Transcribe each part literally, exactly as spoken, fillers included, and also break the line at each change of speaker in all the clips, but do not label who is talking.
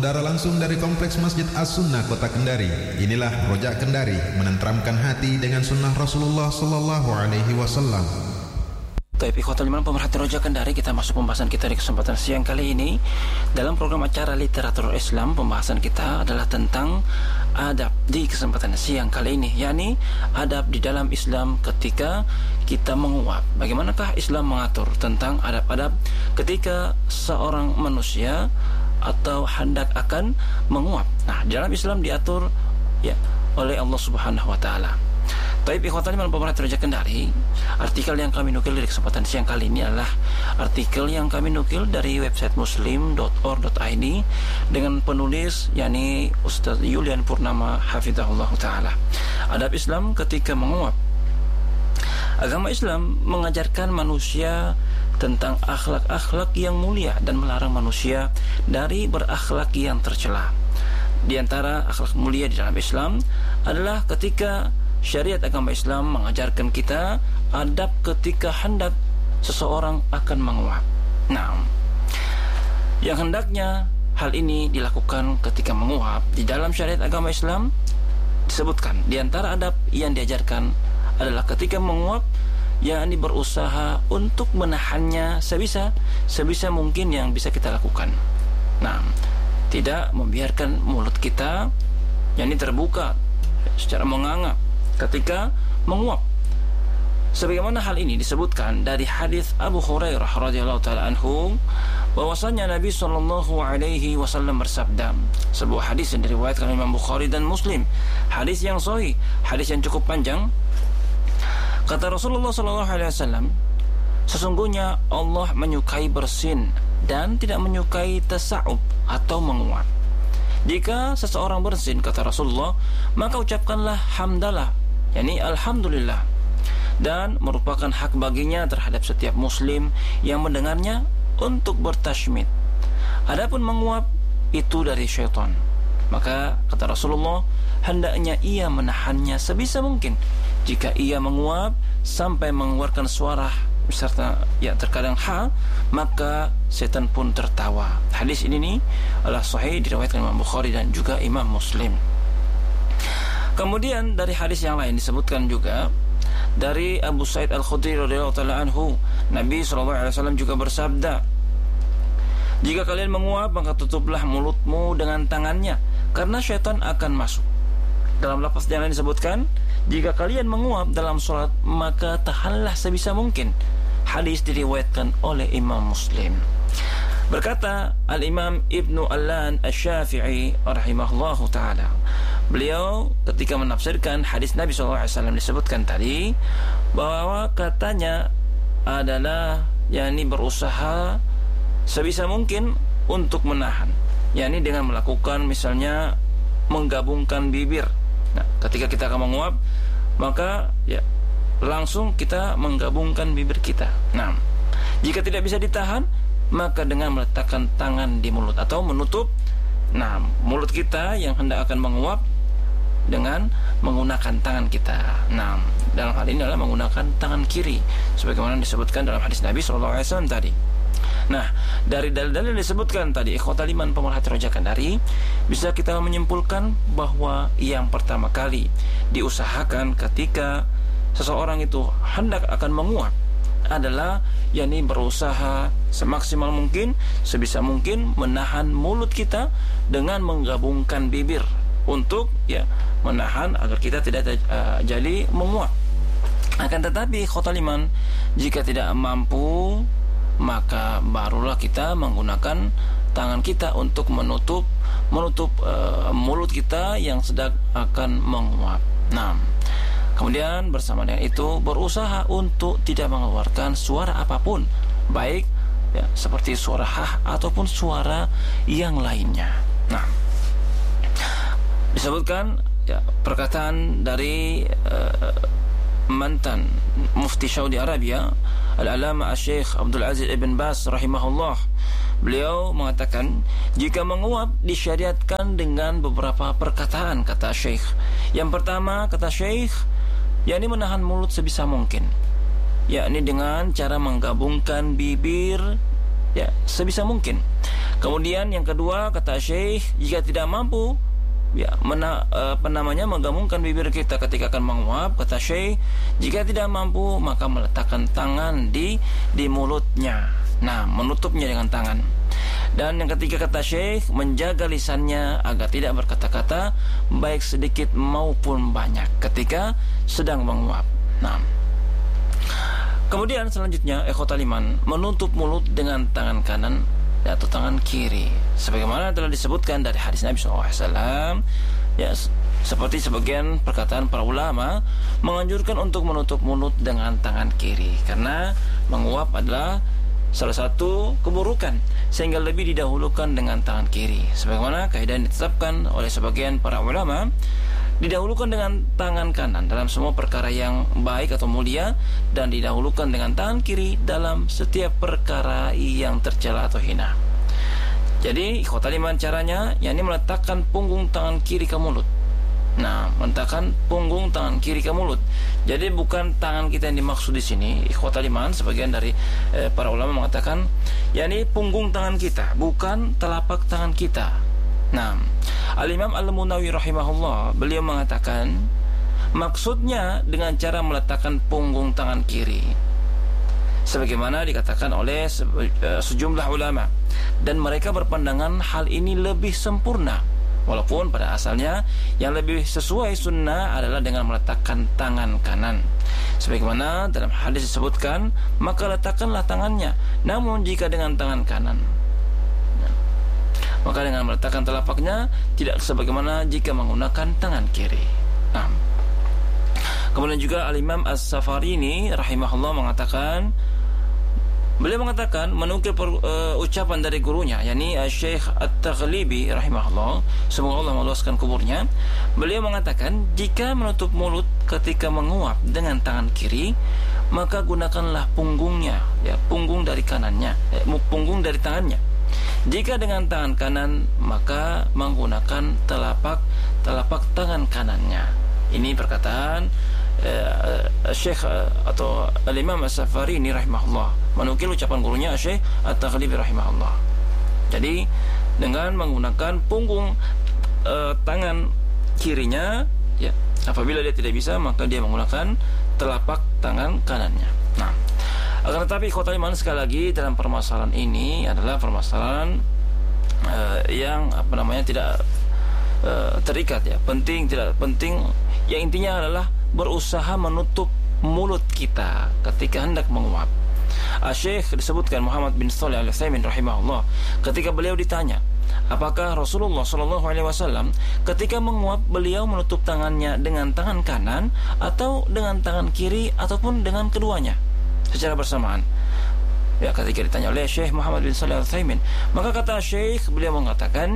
Mengudara langsung dari Kompleks Masjid As-Sunnah Kota Kendari. Inilah Rojak Kendari, menenteramkan hati dengan sunnah Rasulullah sallallahu alaihi wasallam.
Taib ikhwatul iman pemerhati Rojak Kendari, kita masuk pembahasan kita di kesempatan siang kali ini. Dalam program acara Literatur Islam, pembahasan kita adalah tentang adab di kesempatan siang kali ini, yakni adab di dalam Islam ketika kita menguap. Bagaimanakah Islam mengatur tentang adab-adab ketika seorang manusia atau hendak akan menguap. Nah, di dalam Islam diatur ya oleh Allah Subhanahu wa taala. Taib ikhwatan iman pemerhati Rojak Kendari, artikel yang kami nukil dari kesempatan siang kali ini adalah artikel yang kami nukil dari website muslim dot org dot i d dengan penulis yakni Ustaz Yulian Purnama hafizahullah taala. Adab Islam ketika menguap. Agama Islam mengajarkan manusia tentang akhlak-akhlak yang mulia dan melarang manusia dari berakhlak yang tercela. Di antara akhlak mulia di dalam Islam adalah ketika syariat agama Islam mengajarkan kita adab ketika hendak seseorang akan menguap. Nah, yang hendaknya hal ini dilakukan ketika menguap di dalam syariat agama Islam disebutkan di antara adab yang diajarkan adalah ketika menguap, yakni berusaha untuk menahannya sebisa sebisa mungkin yang bisa kita lakukan. Nah, tidak membiarkan mulut kita yakni terbuka secara menganga ketika menguap. Sebagaimana hal ini disebutkan dari hadis Abu Hurairah radhiyallahu taala anhu, bahwasanya Nabi sallallahu alaihi wasallam bersabda, sebuah hadis yang diriwayatkan oleh Imam Bukhari dan Muslim, hadis yang sahih, hadis yang cukup panjang. Kata Rasulullah sallallahu alaihi wasallam, sesungguhnya Allah menyukai bersin dan tidak menyukai tasa'ub atau menguap. Jika seseorang bersin, kata Rasulullah, maka ucapkanlah hamdalah, yakni alhamdulillah, dan merupakan hak baginya terhadap setiap muslim yang mendengarnya untuk bertashmid. Adapun menguap itu dari syaitan, maka kata Rasulullah, hendaknya ia menahannya sebisa mungkin. Jika ia menguap sampai mengeluarkan suara serta ya terkadang ha, maka setan pun tertawa. Hadis ini nih adalah sahih, diriwayatkan Imam Bukhari dan juga Imam Muslim. Kemudian dari hadis yang lain disebutkan juga dari Abu Sa'id Al-Khudri radhiyallahu taala anhu, Nabi sallallahu alaihi wasallam juga bersabda, jika kalian menguap maka tutuplah mulutmu dengan tangannya, karena syaitan akan masuk. Dalam lafaz yang lain disebutkan, jika kalian menguap dalam sholat maka tahanlah sebisa mungkin. Hadis diriwayatkan oleh Imam Muslim. Berkata Al-Imam Ibnu Allan Asy-Syafi'i rahimahullahu ta'ala, beliau ketika menafsirkan hadis Nabi shallallahu alaihi wasallam disebutkan tadi, bahwa katanya adalah yakni berusaha sebisa mungkin untuk menahan, yakni dengan melakukan misalnya menggabungkan bibir. Nah, ketika kita akan menguap, maka ya langsung kita menggabungkan bibir kita. Nah, jika tidak bisa ditahan, maka dengan meletakkan tangan di mulut atau menutup nah mulut kita yang hendak akan menguap dengan menggunakan tangan kita. Nah, dalam hal ini adalah menggunakan tangan kiri, sebagaimana disebutkan dalam hadis Nabi shallallahu alaihi wasallam tadi. Nah, dari dalil-dalil disebutkan tadi, ikhwatal iman pemerhati Rojak Kendari, bisa kita menyimpulkan bahwa yang pertama kali diusahakan ketika seseorang itu hendak akan menguap adalah yakni berusaha semaksimal mungkin, sebisa mungkin menahan mulut kita dengan menggabungkan bibir untuk ya menahan agar kita tidak uh, jadi menguap. Akan tetapi ikhwatal iman, jika tidak mampu, maka barulah kita menggunakan tangan kita untuk menutup menutup uh, mulut kita yang sedang akan menguap. Nah, kemudian bersama dengan itu berusaha untuk tidak mengeluarkan suara apapun, baik ya, seperti suara hah ataupun suara yang lainnya. Nah, disebutkan ya, perkataan dari uh, mantan Mufti Saudi Arabia Al-Alama Syekh Abdul Aziz Ibn Baz rahimahullah. Beliau mengatakan, jika menguap disyariatkan dengan beberapa perkataan, kata Syekh. Yang pertama, kata Syekh, yakni menahan mulut sebisa mungkin, yakni dengan cara menggabungkan bibir ya sebisa mungkin. Kemudian yang kedua, kata Syekh, jika tidak mampu ya mena, apa namanya menggabungkan bibir kita ketika akan menguap, kata Syekh, jika tidak mampu maka meletakkan tangan di di mulutnya. Nah, menutupnya dengan tangan. Dan yang ketiga, kata Syekh, menjaga lisannya agar tidak berkata-kata baik sedikit maupun banyak ketika sedang menguap. Nah, kemudian selanjutnya, ikhwatal iman, menutup mulut dengan tangan kanan atau tangan kiri, sebagaimana telah disebutkan dari hadis Nabi shallallahu alaihi wasallam. Ya, seperti sebagian perkataan para ulama menganjurkan untuk menutup mulut dengan tangan kiri, karena menguap adalah salah satu keburukan, sehingga lebih didahulukan dengan tangan kiri. Sebagaimana kaidah yang ditetapkan oleh sebagian para ulama, didahulukan dengan tangan kanan dalam semua perkara yang baik atau mulia, dan didahulukan dengan tangan kiri dalam setiap perkara yang tercela atau hina. Jadi ikhwatal iman, caranya yakni meletakkan punggung tangan kiri ke mulut. Nah, meletakkan punggung tangan kiri ke mulut. Jadi bukan tangan kita yang dimaksud di sini, ikhwatal iman. Sebagian dari eh, para ulama mengatakan yakni punggung tangan kita, bukan telapak tangan kita. Nah, Al-Imam Al-Munawi rahimahullah, beliau mengatakan maksudnya dengan cara meletakkan punggung tangan kiri, sebagaimana dikatakan oleh sejumlah ulama, dan mereka berpandangan hal ini lebih sempurna, walaupun pada asalnya yang lebih sesuai sunnah adalah dengan meletakkan tangan kanan. Sebagaimana dalam hadis disebutkan, maka letakkanlah tangannya, namun jika dengan tangan kanan, maka dengan meletakkan telapaknya tidak sebagaimana jika menggunakan tangan kiri. Nah, kemudian juga Al-Imam As-Safarini rahimahullah mengatakan, beliau mengatakan menukil per, uh, ucapan dari gurunya, yakni uh, Syekh At-Taghlibi rahimahullah, semoga Allah meluaskan kuburnya. Beliau mengatakan, jika menutup mulut ketika menguap dengan tangan kiri, maka gunakanlah punggungnya, ya, punggung dari kanannya, eh, punggung dari tangannya. Jika dengan tangan kanan, maka menggunakan telapak telapak tangan kanannya. Ini perkataan uh, Syekh uh, atau Al-Imam As-Safarini rahimahullah, menukil ucapan gurunya Syekh At-Taghlibi rahimahullah. Jadi dengan menggunakan punggung uh, tangan kirinya, ya, apabila dia tidak bisa maka dia menggunakan telapak tangan kanannya. Nah, akan tetapi ikhwatal iman, sekali lagi dalam permasalahan ini adalah permasalahan uh, yang apa namanya tidak uh, terikat, ya, penting tidak penting, yang intinya adalah berusaha menutup mulut kita ketika hendak menguap. Syekh disebutkan Muhammad bin Shalih Al-Utsaimin rahimahullah, ketika beliau ditanya apakah Rasulullah shallallahu alaihi wasallam ketika menguap beliau menutup tangannya dengan tangan kanan atau dengan tangan kiri ataupun dengan keduanya secara bersamaan. Ya, ketika ditanya oleh Syekh Muhammad bin Shalih Al-Utsaimin, maka kata Syekh, beliau mengatakan,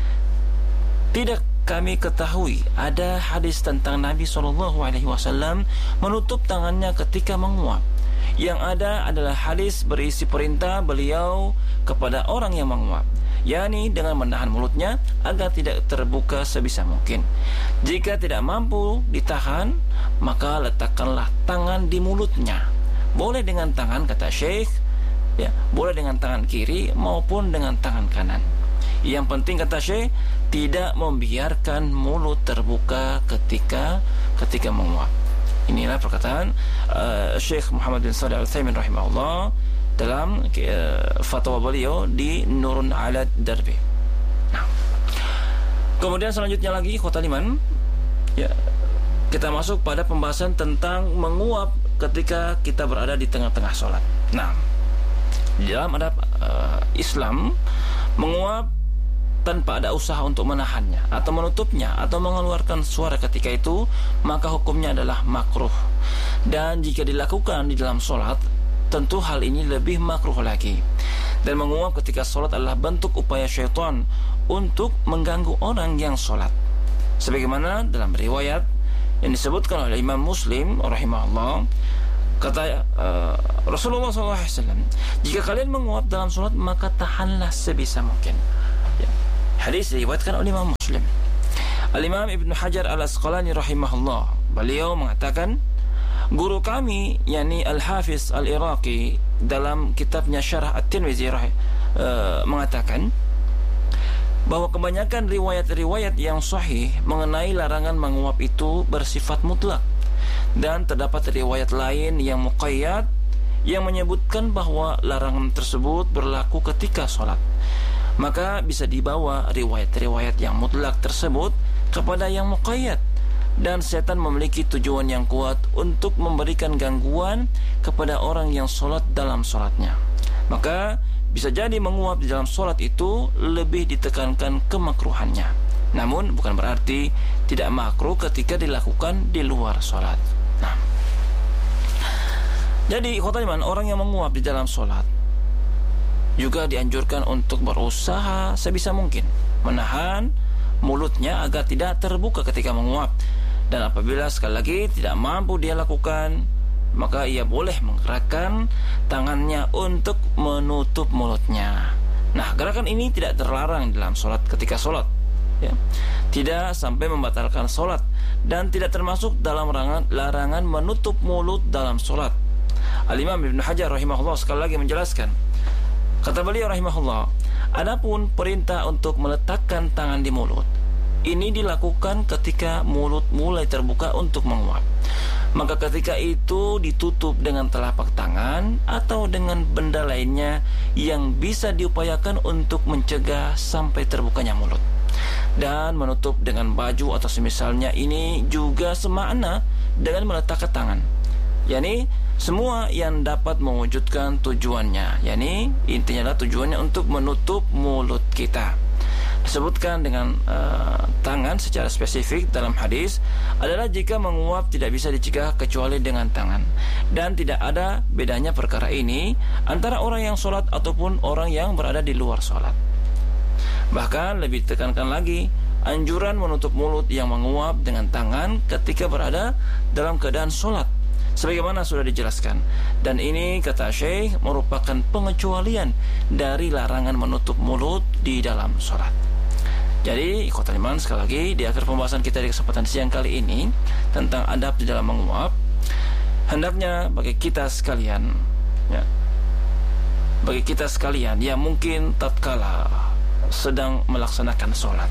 tidak kami ketahui ada hadis tentang Nabi shallallahu alaihi wasallam menutup tangannya ketika menguap. Yang ada adalah hadis berisi perintah beliau kepada orang yang menguap, yakni dengan menahan mulutnya agar tidak terbuka sebisa mungkin. Jika tidak mampu ditahan, maka letakkanlah tangan di mulutnya. Boleh dengan tangan, kata Syekh, ya, boleh dengan tangan kiri maupun dengan tangan kanan. Yang penting, kata Syekh, tidak membiarkan mulut terbuka ketika ketika menguap. Inilah perkataan uh, Syekh Muhammad bin Shalih Al-Utsaimin rahimahullah dalam uh, fatwa beliau di Nurun ala Darbi. Nah, kemudian selanjutnya lagi, ikhwatal iman, ya, kita masuk pada pembahasan tentang menguap ketika kita berada di tengah-tengah sholat. Nah, di dalam adab uh, Islam, menguap tanpa ada usaha untuk menahannya atau menutupnya atau mengeluarkan suara ketika itu, maka hukumnya adalah makruh. Dan jika dilakukan di dalam sholat, tentu hal ini lebih makruh lagi. Dan menguap ketika sholat adalah bentuk upaya syaitan untuk mengganggu orang yang sholat, sebagaimana dalam riwayat yang disebutkan oleh Imam Muslim rahimahullah, kata uh, Rasulullah shallallahu alaihi wasallam, jika kalian menguap dalam sholat maka tahanlah sebisa mungkin. Ya. Hadis diriwayatkan oleh Imam Muslim. Al-Imam Ibn Hajar Al-Asqalani rahimahullah, beliau mengatakan, guru kami yakni Al-Hafiz Al-Iraqi dalam kitabnya Syarah At-Tirmizi uh, mengatakan, bahwa kebanyakan riwayat-riwayat yang sahih mengenai larangan menguap itu bersifat mutlak, dan terdapat riwayat lain yang muqayyad yang menyebutkan bahwa larangan tersebut berlaku ketika sholat. Maka bisa dibawa riwayat-riwayat yang mutlak tersebut kepada yang muqayyad, dan setan memiliki tujuan yang kuat untuk memberikan gangguan kepada orang yang sholat dalam sholatnya. Maka bisa jadi menguap di dalam sholat itu lebih ditekankan kemakruhannya. Namun bukan berarti tidak makruh ketika dilakukan di luar sholat. Nah, jadi ikhwatan, orang yang menguap di dalam sholat juga dianjurkan untuk berusaha sebisa mungkin menahan mulutnya agar tidak terbuka ketika menguap. Dan apabila sekali lagi tidak mampu dia lakukan, maka ia boleh menggerakkan tangannya untuk menutup mulutnya. Nah, gerakan ini tidak terlarang dalam sholat ketika sholat, ya. Tidak sampai membatalkan sholat, dan tidak termasuk dalam larangan, larangan menutup mulut dalam sholat. Al-Imam Ibnu Hajar rahimahullah sekali lagi menjelaskan, kata beliau rahimahullah, adapun perintah untuk meletakkan tangan di mulut, ini dilakukan ketika mulut mulai terbuka untuk menguap. Maka ketika itu ditutup dengan telapak tangan atau dengan benda lainnya yang bisa diupayakan untuk mencegah sampai terbukanya mulut. Dan menutup dengan baju atau semisalnya ini juga semakna dengan meletakkan tangan, yakni semua yang dapat mewujudkan tujuannya, yakni intinya adalah tujuannya untuk menutup mulut kita. Disebutkan dengan uh, tangan secara spesifik dalam hadis adalah jika menguap tidak bisa dicegah kecuali dengan tangan, dan tidak ada bedanya perkara ini antara orang yang sholat ataupun orang yang berada di luar sholat. Bahkan lebih ditekankan lagi anjuran menutup mulut yang menguap dengan tangan ketika berada dalam keadaan sholat, sebagaimana sudah dijelaskan. Dan ini, kata Syekh, merupakan pengecualian dari larangan menutup mulut di dalam sholat. Jadi, ikhwatal iman, sekali lagi di akhir pembahasan kita di kesempatan siang kali ini tentang adab di dalam menguap, hendaknya bagi kita sekalian, ya, bagi kita sekalian yang mungkin tatkala sedang melaksanakan sholat,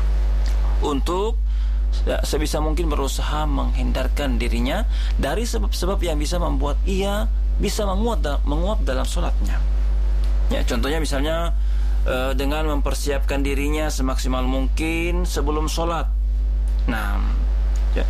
untuk ya, sebisa mungkin berusaha menghindarkan dirinya dari sebab-sebab yang bisa membuat ia bisa menguap, menguap dalam sholatnya. Ya, contohnya misalnya e, dengan mempersiapkan dirinya semaksimal mungkin sebelum sholat. Nah, ya,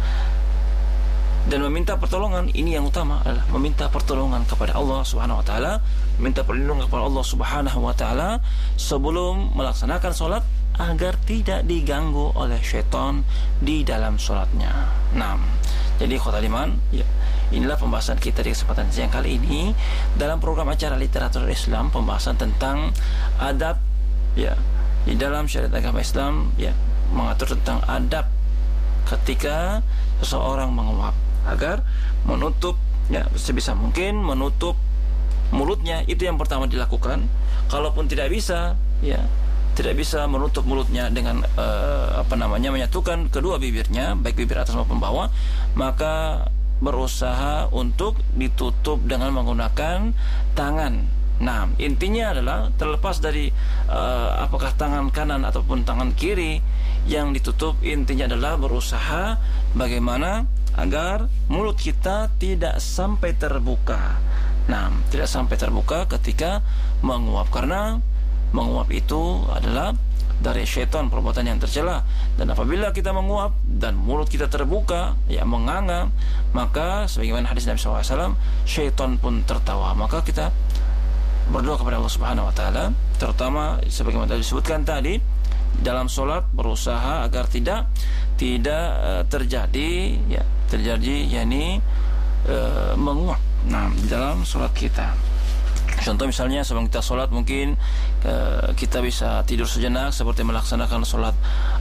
dan meminta pertolongan, ini yang utama adalah meminta pertolongan kepada Allah Subhanahu wa taala, minta perlindungan kepada Allah Subhanahu wa taala sebelum melaksanakan sholat agar tidak diganggu oleh syaitan di dalam sholatnya. Nah, jadi ikhwatal iman, ya, inilah pembahasan kita di kesempatan siang kali ini dalam program acara Literatur Islam, pembahasan tentang adab, ya, di dalam syariat agama Islam, ya, mengatur tentang adab ketika seseorang menguap agar menutup, ya, sebisa mungkin menutup mulutnya. Itu yang pertama dilakukan. Kalaupun tidak bisa, ya, tidak bisa menutup mulutnya dengan uh, apa namanya menyatukan kedua bibirnya, baik bibir atas maupun bawah, maka berusaha untuk ditutup dengan menggunakan tangan. Nah, intinya adalah terlepas dari uh, apakah tangan kanan ataupun tangan kiri yang ditutup, intinya adalah berusaha bagaimana agar mulut kita tidak sampai terbuka. Nah, tidak sampai terbuka ketika menguap, karena menguap itu adalah dari syaitan, perbuatan yang tercela. Dan apabila kita menguap dan mulut kita terbuka, ya, menganga, maka sebagaimana hadis Nabi shallallahu alaihi wasallam, syaitan pun tertawa. Maka kita berdoa kepada Allah Subhanahu wa taala, terutama sebagaimana disebutkan tadi dalam sholat, berusaha agar tidak tidak uh, terjadi ya terjadi yakni uh, menguap, nah, di dalam sholat kita. Contoh misalnya sebelum kita sholat mungkin uh, kita bisa tidur sejenak seperti melaksanakan sholat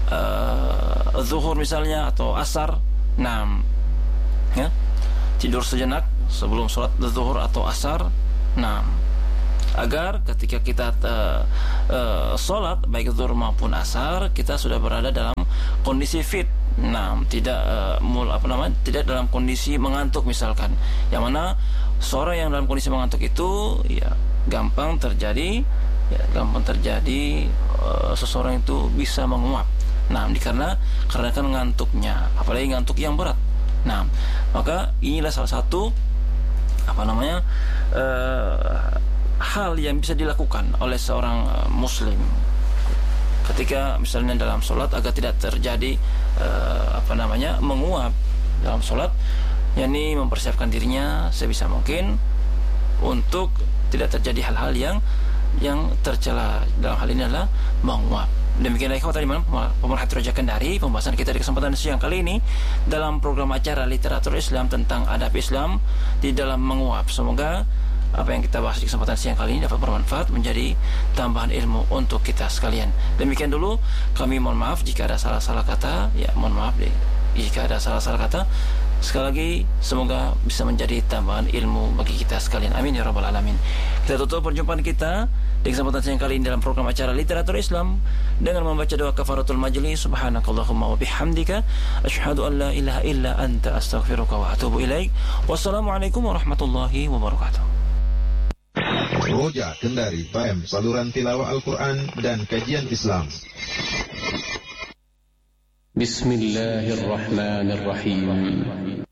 uh, zuhur misalnya atau asar. Nah, ya, tidur sejenak sebelum sholat zuhur atau asar. Nah, agar ketika kita uh, uh, sholat baik zuhur maupun asar, kita sudah berada dalam kondisi fit. Nah, tidak uh, mul apa namanya tidak dalam kondisi mengantuk misalkan, yang mana seorang yang dalam kondisi mengantuk itu ya gampang terjadi ya, gampang terjadi uh, seseorang itu bisa menguap. Nah, karena karena kan ngantuknya, apalagi ngantuk yang berat. Nah, maka inilah salah satu apa namanya uh, hal yang bisa dilakukan oleh seorang uh, muslim ketika misalnya dalam sholat agar tidak terjadi uh, apa namanya menguap dalam sholat, yakni mempersiapkan dirinya sebisa mungkin untuk tidak terjadi hal-hal yang yang tercela. Dalam hal ini adalah menguap. Demikianlah ikhwah tadi malam pemerhati Roja Kendari, pembahasan kita di kesempatan siang kali ini dalam program acara literatur Islam tentang adab Islam di dalam menguap. Semoga apa yang kita bahas di kesempatan siang kali ini dapat bermanfaat, menjadi tambahan ilmu untuk kita sekalian. Demikian dulu, kami mohon maaf jika ada salah-salah kata. Ya, mohon maaf deh jika ada salah-salah kata. Sekali lagi, semoga bisa menjadi tambahan ilmu bagi kita sekalian. Amin ya rabbal alamin. Kita tutup perjumpaan kita di kesempatan siang kali ini dalam program acara literatur Islam dengan membaca doa kafaratul majlis. Subhanakallahumma wa bihamdika asyhadu an la ilaha illa anta astaghfiruka wa atubu ilaik. Wassalamualaikum warahmatullahi wabarakatuh.
Roja Kendari F M, saluran tilawah Al-Quran dan kajian Islam.
Bismillahirrahmanirrahim.